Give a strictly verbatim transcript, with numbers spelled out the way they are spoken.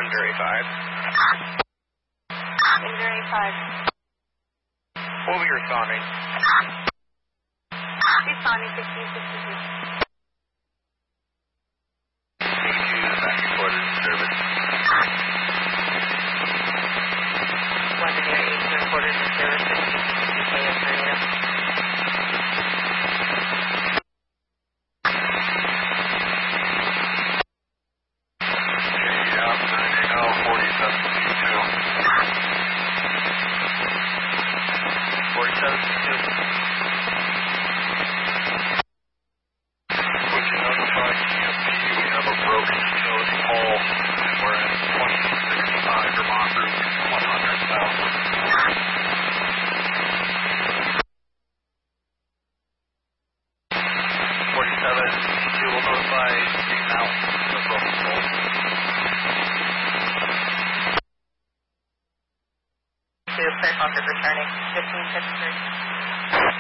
Windsor eighty-five. Windsor eighty-five. What will be responding? Responding fifteen sixty-two. eighty-two, back recorded service. London Air eighteen recorded in service fifteen sixty-two K S Tornado. forty-seven two. Would you notify C M P we have a broken utility pole and we're at twenty sixty-five Vermont Route one hundred south. forty-seven two will notify remount the broken pole. Two, clear contact returning fifteen fifty-three.